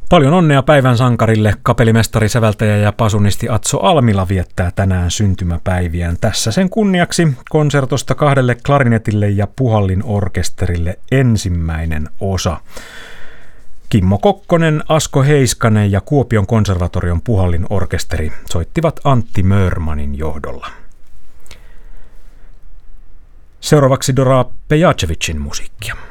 Paljon onnea päivän sankarille. Kapellimestari, säveltäjä ja pasunisti Atso Almila viettää tänään syntymäpäiviään. Tässä sen kunniaksi konsertosta 2 klarinetille ja puhallin orkesterille ensimmäinen osa. Kimmo Kokkonen, Asko Heiskanen ja Kuopion konservatorion puhallin orkesteri soittivat Antti Mörmanin johdolla. Seuraavaksi Dora Pejacevicin musiikkia.